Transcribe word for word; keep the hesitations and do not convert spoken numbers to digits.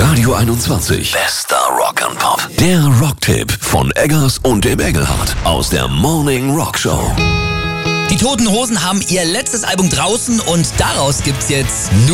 Radio einundzwanzig. Bester Rock'n'Pop. Der Rocktipp von Eggers und dem Engelhardt aus der Morning Rock Show. Die Toten Hosen haben ihr letztes Album draußen und daraus gibt's jetzt